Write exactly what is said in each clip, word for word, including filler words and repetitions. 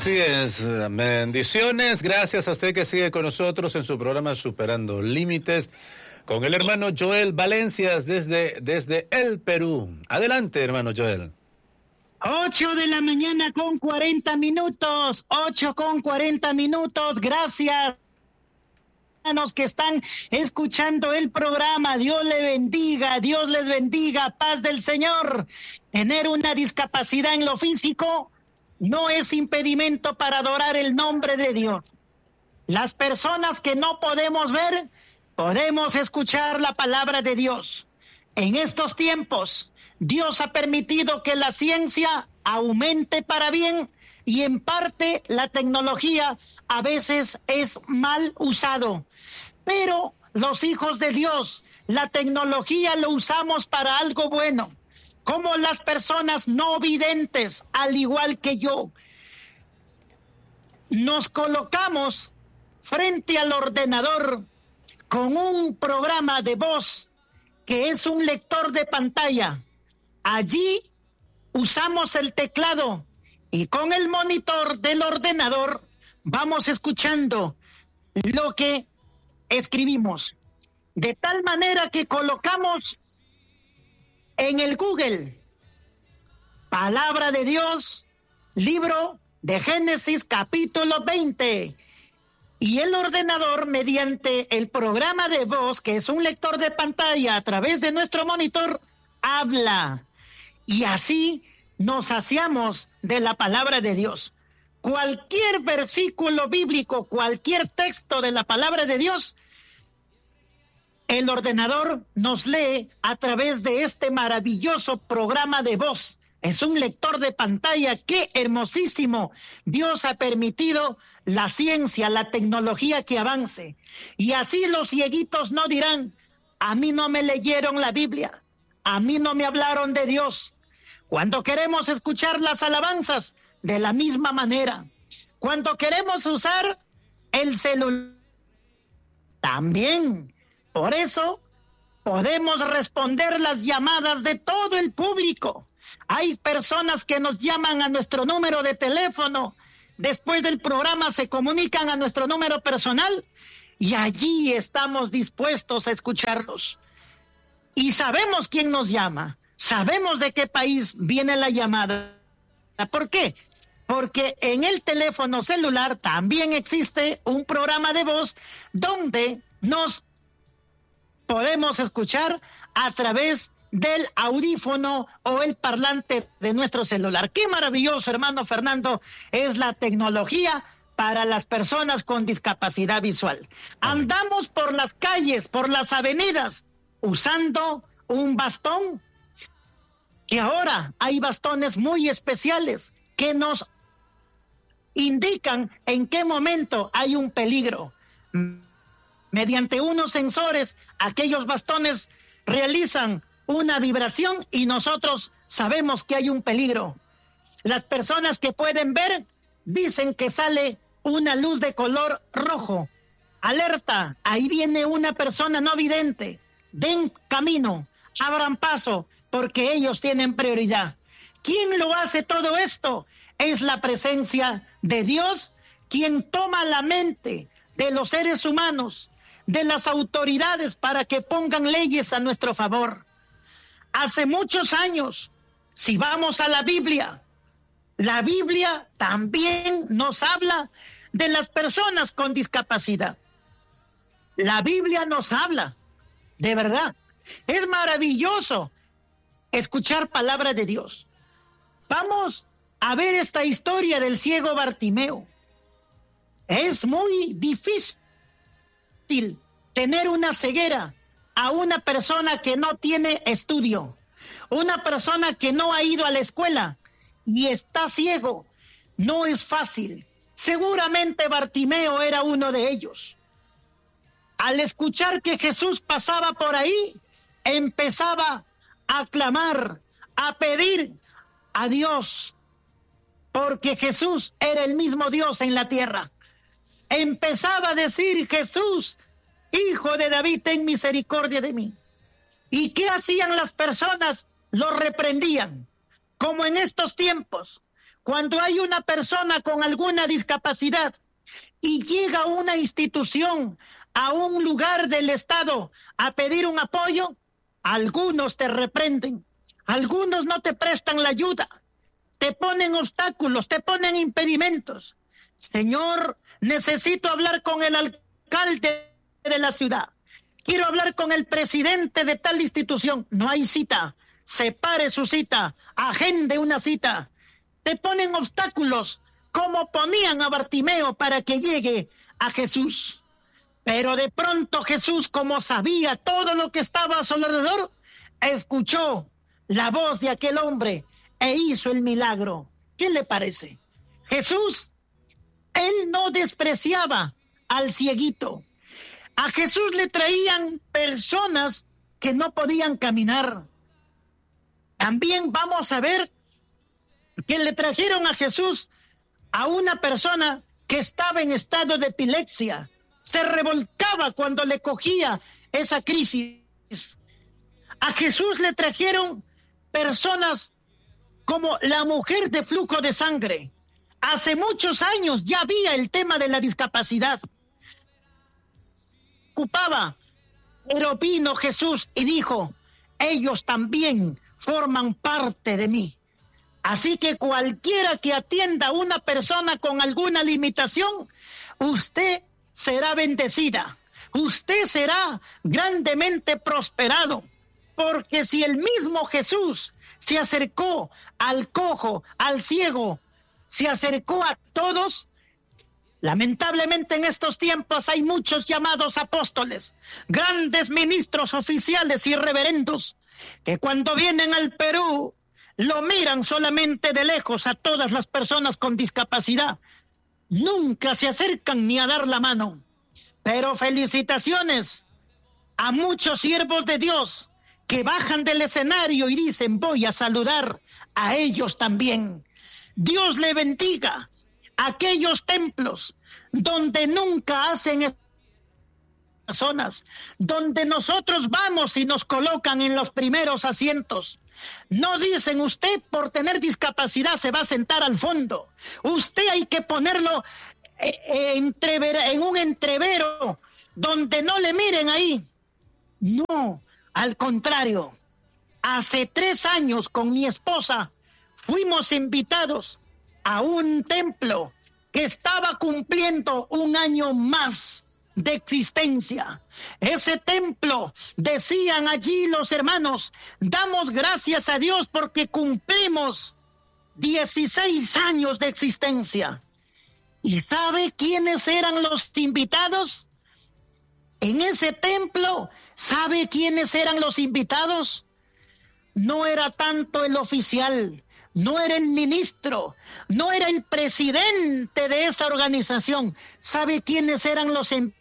Así es, bendiciones, gracias a usted que sigue con nosotros en su programa Superando Límites con el hermano Joel Valencias desde, desde el Perú. Adelante, hermano Joel. Ocho de la mañana con cuarenta minutos, ocho con cuarenta minutos, gracias a los que están escuchando el programa. Dios le bendiga, Dios les bendiga, paz del Señor. Tener una discapacidad en lo físico no es impedimento para adorar el nombre de Dios. Las personas que no podemos ver, podemos escuchar la palabra de Dios. En estos tiempos, Dios ha permitido que la ciencia aumente para bien y en parte la tecnología a veces es mal usado. Pero los hijos de Dios, la tecnología lo usamos para algo bueno. Como las personas no videntes, al igual que yo, nos colocamos frente al ordenador con un programa de voz que es un lector de pantalla. Allí usamos el teclado y con el monitor del ordenador vamos escuchando lo que escribimos. De tal manera que colocamos en el Google, Palabra de Dios, libro de Génesis capítulo veinte. Y el ordenador, mediante el programa de voz, que es un lector de pantalla a través de nuestro monitor, habla. Y así nos saciamos de la palabra de Dios. Cualquier versículo bíblico, cualquier texto de la palabra de Dios, el ordenador nos lee a través de este maravilloso programa de voz. Es un lector de pantalla. ¡Qué hermosísimo! Dios ha permitido la ciencia, la tecnología que avance. Y así los cieguitos no dirán, a mí no me leyeron la Biblia, a mí no me hablaron de Dios. Cuando queremos escuchar las alabanzas, de la misma manera. Cuando queremos usar el celular, también. Por eso podemos responder las llamadas de todo el público. Hay personas que nos llaman a nuestro número de teléfono. Después del programa se comunican a nuestro número personal y allí estamos dispuestos a escucharlos. Y sabemos quién nos llama. Sabemos de qué país viene la llamada. ¿Por qué? Porque en el teléfono celular también existe un programa de voz donde nos podemos escuchar a través del audífono o el parlante de nuestro celular. Qué maravilloso, hermano Fernando, es la tecnología para las personas con discapacidad visual. Andamos por las calles, por las avenidas, usando un bastón, que ahora hay bastones muy especiales que nos indican en qué momento hay un peligro. Mediante unos sensores, aquellos bastones realizan una vibración y nosotros sabemos que hay un peligro. Las personas que pueden ver dicen que sale una luz de color rojo. Alerta, ahí viene una persona no vidente. Den camino, abran paso, porque ellos tienen prioridad. ¿Quién lo hace todo esto? Es la presencia de Dios, quien toma la mente de los seres humanos, de las autoridades, para que pongan leyes a nuestro favor. Hace muchos años, si vamos a la Biblia, la Biblia también nos habla de las personas con discapacidad. La Biblia nos habla, de verdad. Es maravilloso escuchar palabra de Dios. Vamos a ver esta historia del ciego Bartimeo. Es muy difícil tener una ceguera a una persona que no tiene estudio, una persona que no ha ido a la escuela y está ciego. No es fácil. Seguramente Bartimeo era uno de ellos. Al escuchar que Jesús pasaba por ahí, empezaba a clamar, a pedir a Dios, porque Jesús era el mismo Dios en la tierra. Empezaba a decir: Jesús, Hijo de David, ten misericordia de mí. ¿Y qué hacían las personas? Lo reprendían. Como en estos tiempos, cuando hay una persona con alguna discapacidad y llega a una institución, a un lugar del Estado a pedir un apoyo, algunos te reprenden, algunos no te prestan la ayuda, te ponen obstáculos, te ponen impedimentos. Señor, necesito hablar con el alcalde de la ciudad. Quiero hablar con el presidente de tal institución. No hay cita. Separe su cita. Agende una cita. Te ponen obstáculos, como ponían a Bartimeo para que llegue a Jesús. Pero de pronto Jesús, como sabía todo lo que estaba a su alrededor, escuchó la voz de aquel hombre e hizo el milagro. ¿Qué le parece? Jesús, él no despreciaba al cieguito. A Jesús le traían personas que no podían caminar. También vamos a ver que le trajeron a Jesús a una persona que estaba en estado de epilepsia. Se revolcaba cuando le cogía esa crisis. A Jesús le trajeron personas como la mujer de flujo de sangre. Hace muchos años ya había el tema de la discapacidad. Ocupaba, pero vino Jesús y dijo, ellos también forman parte de mí. Así que cualquiera que atienda a una persona con alguna limitación, usted será bendecida, usted será grandemente prosperado, porque si el mismo Jesús se acercó al cojo, al ciego, se acercó a todos, lamentablemente en estos tiempos hay muchos llamados apóstoles, grandes ministros oficiales y reverendos, que cuando vienen al Perú, lo miran solamente de lejos a todas las personas con discapacidad. Nunca se acercan ni a dar la mano. Pero felicitaciones a muchos siervos de Dios que bajan del escenario y dicen, voy a saludar a ellos también. Dios le bendiga aquellos templos donde nunca hacen personas, donde nosotros vamos y nos colocan en los primeros asientos. No dicen, usted por tener discapacidad se va a sentar al fondo. Usted hay que ponerlo en un entrevero donde no le miren ahí. No, al contrario. Hace tres años con mi esposa fuimos invitados a un templo que estaba cumpliendo un año más de existencia. Ese templo, decían allí los hermanos, damos gracias a Dios porque cumplimos dieciséis años de existencia. ¿Y sabe quiénes eran los invitados? En ese templo, ¿sabe quiénes eran los invitados? No era tanto el oficial, no era el ministro, no era el presidente de esa organización. ¿Sabe quiénes eran los invitados?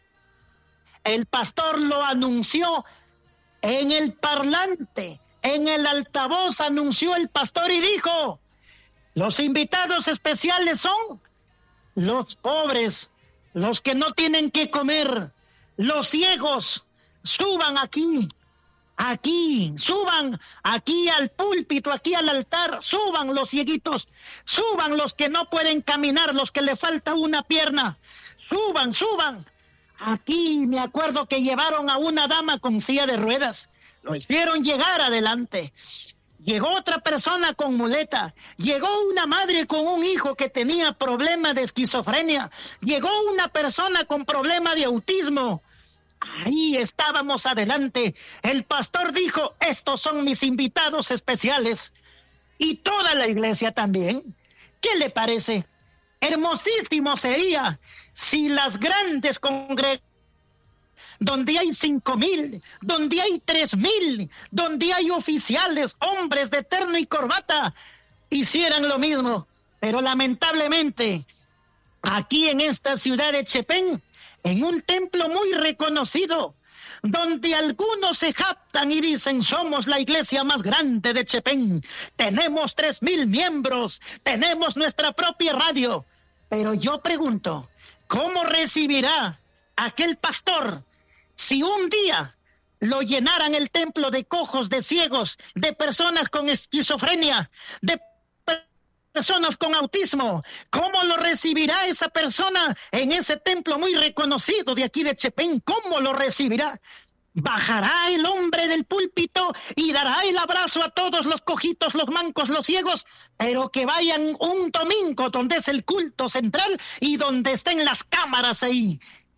El pastor lo anunció en el parlante, en el altavoz anunció el pastor y dijo, los invitados especiales son los pobres, los que no tienen que comer, los ciegos, suban aquí, aquí, suban aquí al púlpito, aquí al altar, suban los cieguitos, suban los que no pueden caminar, los que le falta una pierna, suban, suban. Aquí me acuerdo que llevaron a una dama con silla de ruedas, lo hicieron llegar adelante. Llegó otra persona con muleta, llegó una madre con un hijo que tenía problema de esquizofrenia, llegó una persona con problema de autismo. Ahí estábamos adelante. El pastor dijo, estos son mis invitados especiales. Y toda la iglesia también. ¿Qué le parece? Hermosísimo sería si las grandes congregaciones, donde hay cinco mil, donde hay tres mil, donde hay oficiales, hombres de terno y corbata, hicieran lo mismo. Pero lamentablemente, aquí en esta ciudad de Chepén, en un templo muy reconocido, donde algunos se jactan y dicen, somos la iglesia más grande de Chepén, tenemos tres mil miembros, tenemos nuestra propia radio. Pero yo pregunto, ¿cómo recibirá aquel pastor si un día lo llenaran el templo de cojos, de ciegos, de personas con esquizofrenia, de personas con autismo. ¿Cómo lo recibirá esa persona en ese templo muy reconocido de aquí de Chepén? ¿Cómo lo recibirá? Bajará el hombre del púlpito y dará el abrazo a todos los cojitos, los mancos, los ciegos, pero que vayan un domingo donde es el culto central y donde estén las cámaras ahí.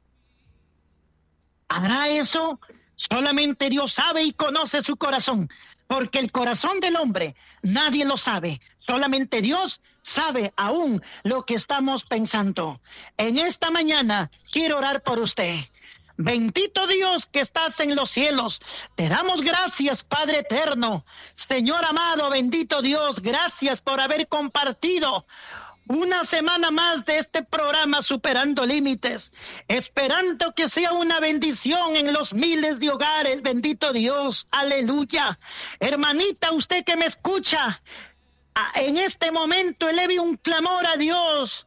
¿Hará eso? Solamente Dios sabe y conoce su corazón, porque el corazón del hombre nadie lo sabe. Solamente Dios sabe aún lo que estamos pensando. En esta mañana quiero orar por usted. Bendito Dios que estás en los cielos, te damos gracias, Padre eterno. Señor amado, bendito Dios, gracias por haber compartido una semana más de este programa Superando Límites, esperando que sea una bendición en los miles de hogares, bendito Dios, aleluya. Hermanita, usted que me escucha, en este momento eleve un clamor a Dios.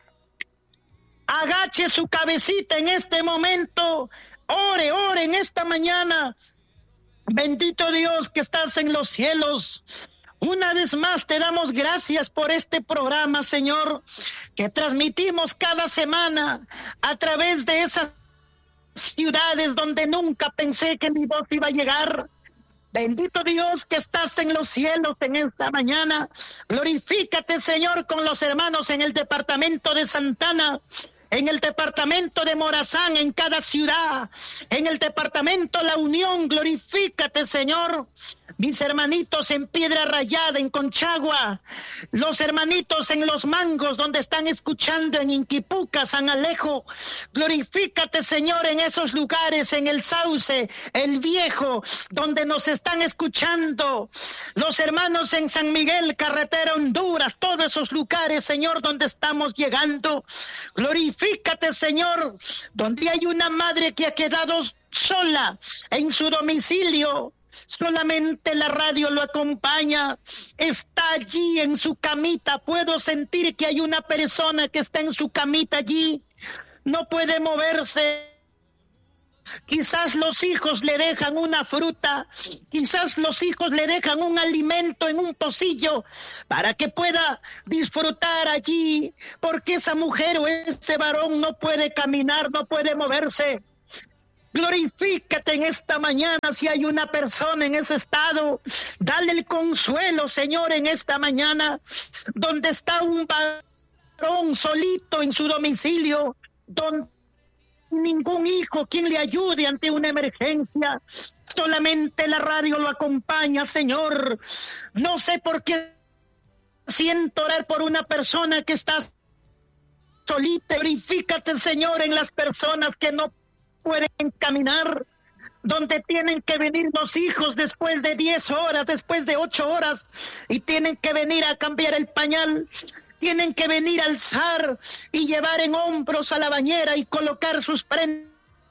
Agache su cabecita en este momento, ore, ore en esta mañana. Bendito Dios que estás en los cielos. Una vez más te damos gracias por este programa, Señor, que transmitimos cada semana a través de esas ciudades donde nunca pensé que mi voz iba a llegar. Bendito Dios que estás en los cielos en esta mañana. Glorifícate, Señor, con los hermanos en el departamento de Santana, en el departamento de Morazán, en cada ciudad, en el departamento La Unión. Glorifícate, Señor. Mis hermanitos en Piedra Rayada, en Conchagua, los hermanitos en Los Mangos, donde están escuchando en Inquipuca, San Alejo. Glorifícate, Señor, en esos lugares, en el Sauce, el Viejo, donde nos están escuchando. Los hermanos en San Miguel, Carretera Honduras, todos esos lugares, Señor, donde estamos llegando. Glorifícate, Señor, donde hay una madre que ha quedado sola en su domicilio. Solamente la radio lo acompaña, está allí en su camita. Puedo sentir que hay una persona que está en su camita allí, no puede moverse. Quizás los hijos le dejan una fruta, quizás los hijos le dejan un alimento en un pocillo para que pueda disfrutar allí, porque esa mujer o ese varón no puede caminar, no puede moverse. Glorifícate en esta mañana si hay una persona en ese estado. Dale el consuelo, Señor, en esta mañana, donde está un varón solito en su domicilio, donde ningún hijo quien le ayude ante una emergencia. Solamente la radio lo acompaña, Señor. No sé por qué siento orar por una persona que está solita. Glorifícate, Señor, en las personas que no pueden caminar, donde tienen que venir los hijos después de diez horas, después de ocho horas, y tienen que venir a cambiar el pañal, tienen que venir a alzar y llevar en hombros a la bañera y colocar sus prendas.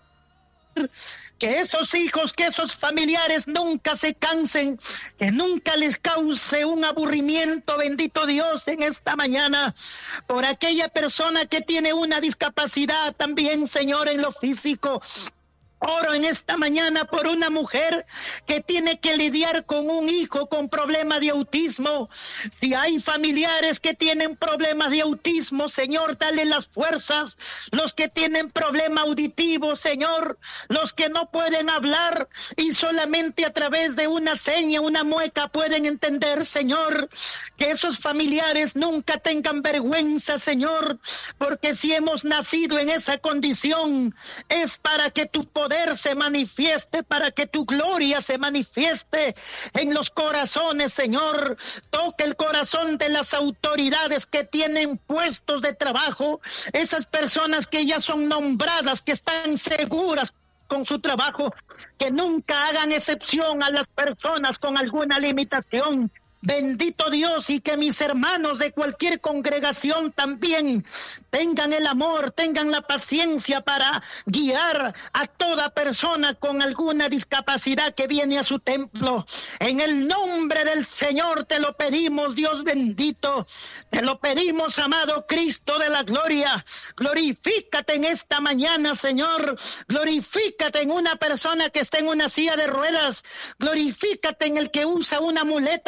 Que esos hijos, que esos familiares nunca se cansen, que nunca les cause un aburrimiento, bendito Dios, en esta mañana, por aquella persona que tiene una discapacidad también, Señor, en lo físico. Oro en esta mañana por una mujer que tiene que lidiar con un hijo con problemas de autismo. Si hay familiares que tienen problemas de autismo, Señor, dale las fuerzas. Los que tienen problema auditivo, Señor, los que no pueden hablar y solamente a través de una seña, una mueca pueden entender, Señor, que esos familiares nunca tengan vergüenza, Señor, porque si hemos nacido en esa condición es para que tu poder se manifieste, para que tu gloria se manifieste en los corazones, Señor. Toca el corazón de las autoridades que tienen puestos de trabajo, esas personas que ya son nombradas, que están seguras con su trabajo, que nunca hagan excepción a las personas con alguna limitación. Bendito Dios, y que mis hermanos de cualquier congregación también tengan el amor, tengan la paciencia para guiar a toda persona con alguna discapacidad que viene a su templo. En el nombre del Señor te lo pedimos, Dios bendito, te lo pedimos, amado Cristo de la gloria. Glorifícate en esta mañana, Señor. Glorifícate en una persona que está en una silla de ruedas. Glorifícate en el que usa una muleta para poder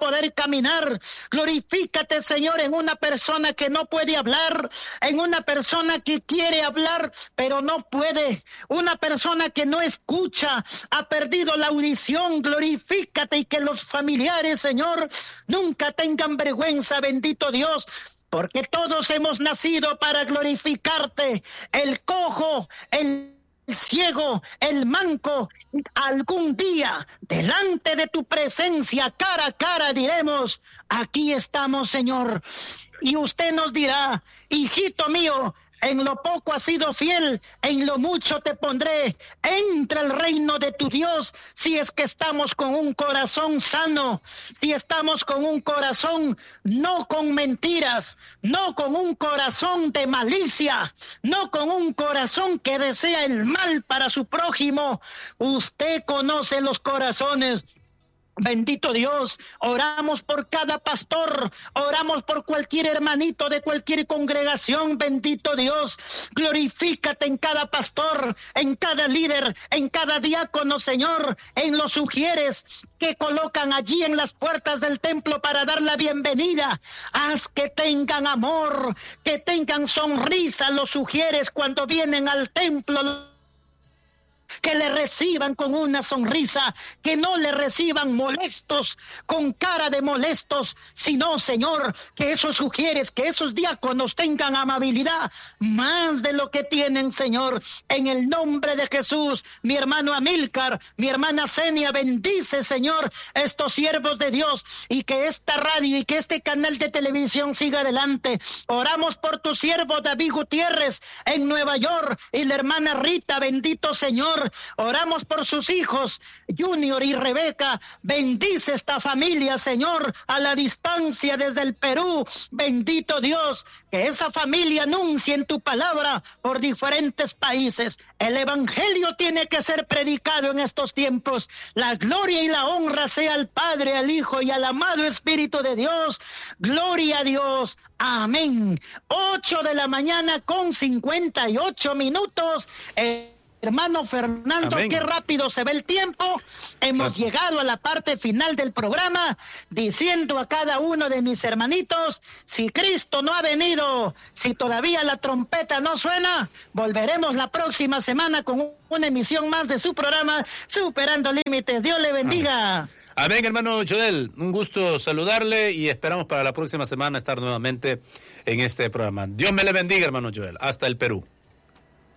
poder caminar. Glorifícate, Señor, en una persona que no puede hablar, en una persona que quiere hablar, pero no puede, una persona que no escucha, ha perdido la audición. Glorifícate y que los familiares, Señor, nunca tengan vergüenza, bendito Dios, porque todos hemos nacido para glorificarte. El cojo, el el ciego, el manco, algún día delante de tu presencia, cara a cara, diremos: aquí estamos, Señor. Y usted nos dirá: hijito mío, en lo poco has sido fiel, en lo mucho te pondré. Entra al reino de tu Dios si es que estamos con un corazón sano, si estamos con un corazón no con mentiras, no con un corazón de malicia, no con un corazón que desea el mal para su prójimo. Usted conoce los corazones. Bendito Dios, oramos por cada pastor, oramos por cualquier hermanito de cualquier congregación. Bendito Dios, glorifícate en cada pastor, en cada líder, en cada diácono, Señor, en los sugieres que colocan allí en las puertas del templo para dar la bienvenida. Haz que tengan amor, que tengan sonrisa los sugieres cuando vienen al templo, que le reciban con una sonrisa, que no le reciban molestos, con cara de molestos, sino, Señor, que esos sugieres, que esos diáconos tengan amabilidad, más de lo que tienen, Señor. En el nombre de Jesús, mi hermano Amílcar, mi hermana Zenia, bendice, Señor, estos siervos de Dios, y que esta radio y que este canal de televisión siga adelante. Oramos por tu siervo David Gutiérrez en Nueva York, y la hermana Rita, bendito Señor. Oramos por sus hijos, Junior y Rebeca. Bendice esta familia, Señor, a la distancia desde el Perú. Bendito Dios, que esa familia anuncie en tu palabra por diferentes países. El evangelio tiene que ser predicado en estos tiempos. La gloria y la honra sea al Padre, al Hijo y al amado Espíritu de Dios. Gloria a Dios. Amén. Ocho de la mañana con cincuenta y ocho minutos. Eh, Hermano Fernando, amén. Qué rápido se ve el tiempo. Hemos claro. llegado a la parte final del programa, diciendo a cada uno de mis hermanitos: si Cristo no ha venido, si todavía la trompeta no suena, volveremos la próxima semana con una emisión más de su programa Superando Límites. Dios le bendiga. Amén. Amén, hermano Joel, un gusto saludarle y esperamos para la próxima semana estar nuevamente en este programa. Dios me le bendiga, hermano Joel. Hasta el Perú.